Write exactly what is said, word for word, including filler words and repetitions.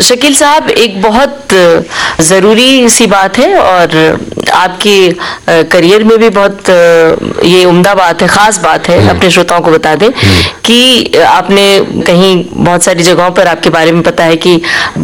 शकील साहब, एक बहुत ज़रूरी सी बात है और आपके करियर में भी बहुत ये उम्दा बात है, ख़ास बात है, अपने श्रोताओं को बता दें कि आपने कहीं बहुत सारी जगहों पर आपके बारे में पता है कि